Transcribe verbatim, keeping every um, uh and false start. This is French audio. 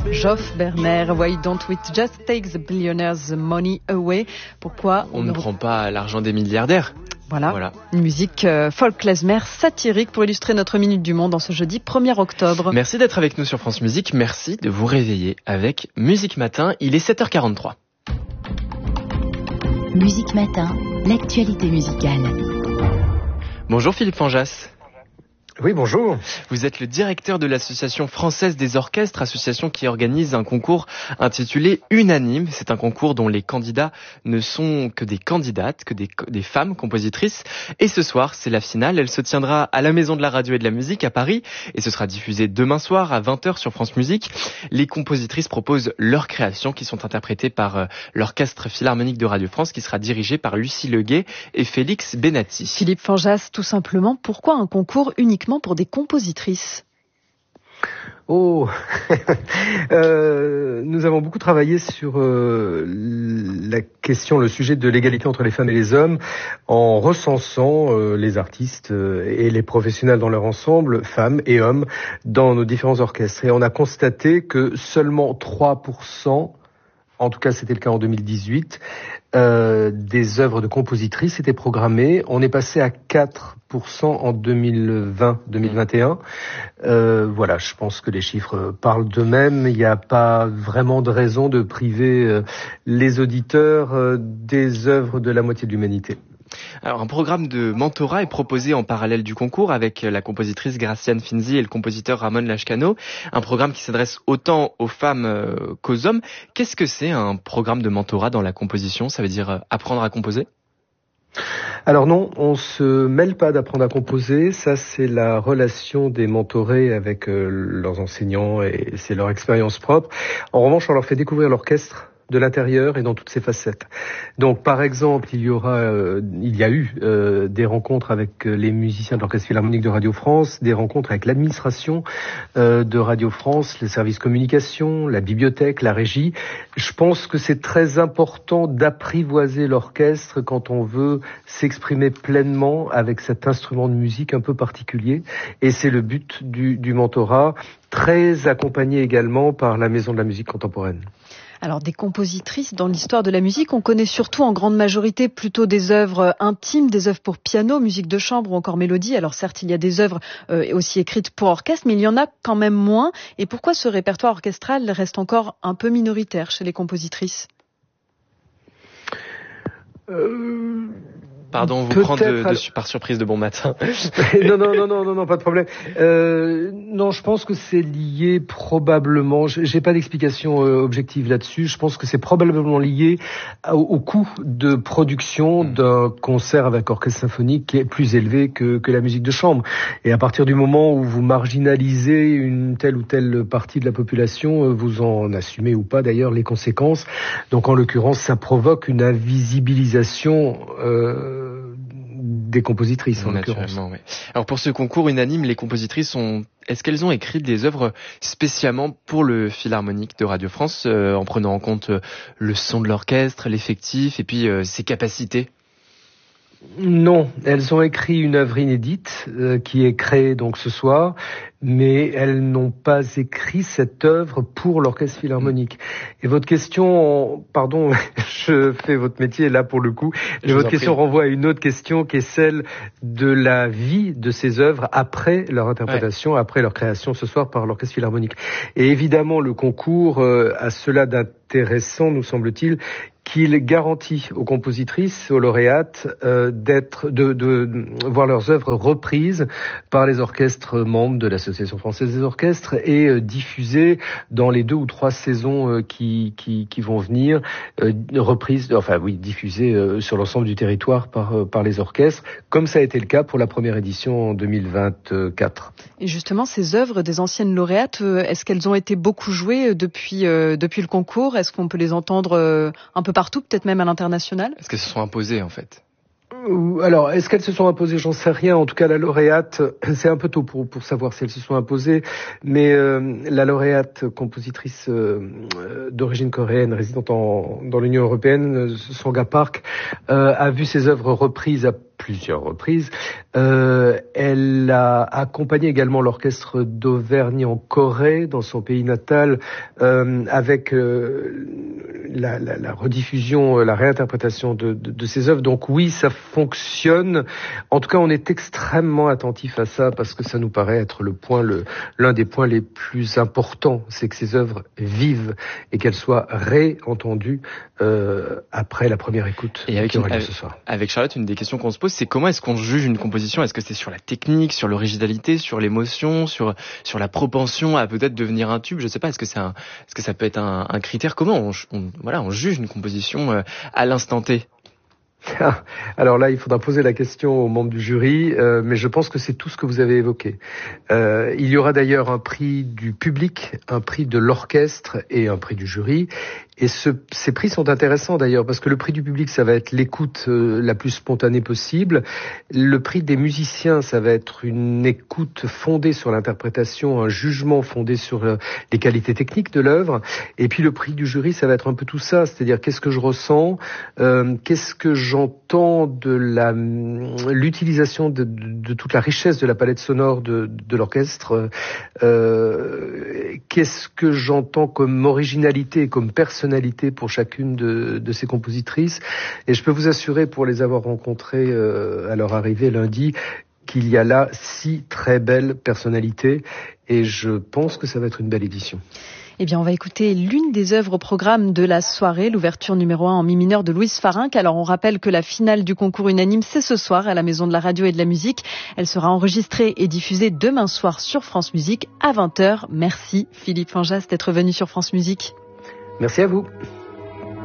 Geoff Berner, Why Don't We Just Take the Billionaires' Money Away? Pourquoi on, on ne prend pas l'argent des milliardaires? Voilà, voilà, une musique euh, folk klezmer satirique pour illustrer notre Minute du Monde en ce jeudi premier octobre. Merci d'être avec nous sur France Musique, merci de vous réveiller avec Musique Matin, il est sept heures quarante-trois. Musique Matin, l'actualité musicale. Bonjour Philippe Fanjas. Oui, bonjour. Vous êtes le directeur de l'Association française des orchestres, association qui organise un concours intitulé Unanime. C'est un concours dont les candidats ne sont que des candidates, que des, des femmes compositrices. Et ce soir, c'est la finale. Elle se tiendra à la Maison de la Radio et de la Musique à Paris et ce sera diffusé demain soir à vingt heures sur France Musique. Les compositrices proposent leurs créations qui sont interprétées par euh, l'Orchestre Philharmonique de Radio France qui sera dirigé par Lucie Leguet et Félix Benatti. Philippe Fanjas, tout simplement, pourquoi un concours uniquement pour des compositrices? Oh, euh, nous avons beaucoup travaillé sur euh, la question, le sujet de l'égalité entre les femmes et les hommes, en recensant euh, les artistes euh, et les professionnels dans leur ensemble, femmes et hommes, dans nos différents orchestres. Et on a constaté que seulement trois pour cent, en tout cas c'était le cas en deux mille dix-huit, euh, des œuvres de compositrices étaient programmées. On est passé à quatre pour cent en deux mille vingt deux mille vingt et un. Euh, voilà, je pense que les chiffres parlent d'eux-mêmes. Il n'y a pas vraiment de raison de priver euh, les auditeurs euh, des œuvres de la moitié de l'humanité. Alors, un programme de mentorat est proposé en parallèle du concours avec la compositrice Graciane Finzi et le compositeur Ramon Lashkano. Un programme qui s'adresse autant aux femmes qu'aux hommes. Qu'est-ce que c'est un programme de mentorat dans la composition? Ça veut dire apprendre à composer? Alors non, on se mêle pas d'apprendre à composer. Ça, c'est la relation des mentorés avec euh, leurs enseignants et c'est leur expérience propre. En revanche, on leur fait découvrir l'orchestre de l'intérieur et dans toutes ses facettes. Donc, par exemple, il y aura, euh, il y a eu euh, des rencontres avec les musiciens de l'Orchestre Philharmonique de Radio France, des rencontres avec l'administration euh, de Radio France, les services communication, la bibliothèque, la régie. Je pense que c'est très important d'apprivoiser l'orchestre quand on veut s'exprimer pleinement avec cet instrument de musique un peu particulier. Et c'est le but du, du mentorat, très accompagné également par la Maison de la musique contemporaine. Alors, des compositrices dans l'histoire de la musique, on connaît surtout en grande majorité plutôt des œuvres intimes, des œuvres pour piano, musique de chambre ou encore mélodie. Alors certes, il y a des œuvres euh, aussi écrites pour orchestre, mais il y en a quand même moins. Et pourquoi ce répertoire orchestral reste encore un peu minoritaire chez les compositrices? euh... Pardon, vous prend de, de, par surprise de bon matin. non, non, non, non, non, non, pas de problème. Euh, non, je pense que c'est lié probablement. J'ai pas d'explication euh, objective là-dessus. Je pense que c'est probablement lié au, au coût de production mmh. d'un concert avec orchestre symphonique qui est plus élevé que, que la musique de chambre. Et à partir du moment où vous marginalisez une telle ou telle partie de la population, vous en assumez ou pas d'ailleurs les conséquences. Donc, en l'occurrence, ça provoque une invisibilisation. Euh, des compositrices en l'occurrence. Oui. Alors pour ce concours Unanime, les compositrices ont, est-ce qu'elles ont écrit des œuvres spécialement pour le Philharmonique de Radio France, euh, en prenant en compte euh, le son de l'orchestre, l'effectif et puis euh, ses capacités? Non, elles ont écrit une œuvre inédite euh, qui est créée donc ce soir, mais elles n'ont pas écrit cette œuvre pour l'Orchestre Philharmonique. Et votre question, pardon, je fais votre métier là pour le coup, mais votre question prie. renvoie à une autre question qui est celle de la vie de ces œuvres après leur interprétation, ouais. après leur création ce soir par l'Orchestre Philharmonique. Et évidemment, le concours euh, a cela d'intéressant, nous semble-t-il, qu'il garantit aux compositrices, aux lauréates, euh, d'être, de, de, de voir leurs œuvres reprises par les orchestres membres de l'Association française des orchestres et euh, diffusées dans les deux ou trois saisons euh, qui, qui, qui vont venir, euh, reprises, enfin oui, diffusées euh, sur l'ensemble du territoire par, euh, par les orchestres, comme ça a été le cas pour la première édition en deux mille vingt-quatre. Et justement, ces œuvres des anciennes lauréates, euh, est-ce qu'elles ont été beaucoup jouées depuis, euh, depuis le concours? Est-ce qu'on peut les entendre euh, un peu partout, peut-être même à l'international? Est-ce qu'elles se sont imposées en fait? Alors, est-ce qu'elles se sont imposées? J'en sais rien. En tout cas, la lauréate, c'est un peu tôt pour, pour savoir si elles se sont imposées, mais euh, la lauréate compositrice euh, d'origine coréenne résidant en, dans l'Union européenne, Sanga Park, euh, a vu ses œuvres reprises à plusieurs reprises. Euh, elle a accompagné également l'orchestre d'Auvergne en Corée, dans son pays natal, euh, avec euh, la, la, la rediffusion, la réinterprétation de, de, de ses œuvres. Donc oui, ça fonctionne. En tout cas, on est extrêmement attentif à ça parce que ça nous paraît être le point, le, l'un des points les plus importants, c'est que ces œuvres vivent et qu'elles soient réentendues euh, après la première écoute et avec qui aura lieu ce soir. Avec Charlotte, une des questions qu'on se pose, c'est comment est-ce qu'on juge une composition? Est-ce que c'est sur la technique, sur l'originalité, sur l'émotion, sur sur la propension à peut-être devenir un tube? Je sais pas. Est-ce que c'est un, est-ce que ça peut être un, un critère? Comment on, on voilà, on juge une composition euh, à l'instant T? Alors là, il faudra poser la question aux membres du jury, euh, mais je pense que c'est tout ce que vous avez évoqué. Euh, il y aura d'ailleurs un prix du public, un prix de l'orchestre et un prix du jury. Et ce, ces prix sont intéressants d'ailleurs, parce que le prix du public, ça va être l'écoute euh, la plus spontanée possible. Le prix des musiciens, ça va être une écoute fondée sur l'interprétation, un jugement fondé sur euh, les qualités techniques de l'œuvre. Et puis le prix du jury, ça va être un peu tout ça, c'est-à-dire qu'est-ce que je ressens, euh, qu'est-ce que j'entends de la l'utilisation de, de, de toute la richesse de la palette sonore de, de l'orchestre, euh, qu'est-ce que j'entends comme originalité, comme personnalité pour chacune de, de ces compositrices. Et je peux vous assurer, pour les avoir rencontrées euh, à leur arrivée lundi, qu'il y a là six très belles personnalités. Et je pense que ça va être une belle édition. Eh bien, on va écouter l'une des œuvres au programme de la soirée, l'ouverture numéro un en mi mineur de Louise Farinck. Alors, on rappelle que la finale du concours unanime, c'est ce soir à la Maison de la Radio et de la Musique. Elle sera enregistrée et diffusée demain soir sur France Musique à vingt heures. Merci Philippe Fanjas d'être venu sur France Musique. Merci à vous.